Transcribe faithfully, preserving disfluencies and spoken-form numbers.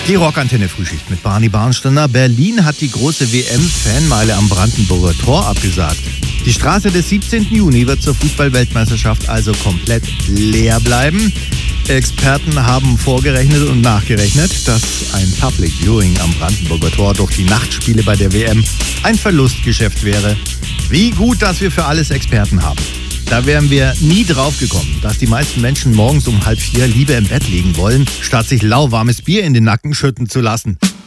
Die Rockantenne Frühschicht mit Barney Barnsteiner. Berlin hat die große W M-Fanmeile am Brandenburger Tor abgesagt. Die Straße des siebzehnten Juni wird zur Fußball-Weltmeisterschaft also komplett leer bleiben. Experten haben vorgerechnet und nachgerechnet, dass ein Public Viewing am Brandenburger Tor durch die Nachtspiele bei der W M ein Verlustgeschäft wäre. Wie gut, dass wir für alles Experten haben. Da wären wir nie drauf gekommen, dass die meisten Menschen morgens um halb vier lieber im Bett liegen wollen, statt sich lauwarmes Bier in den Nacken schütten zu lassen.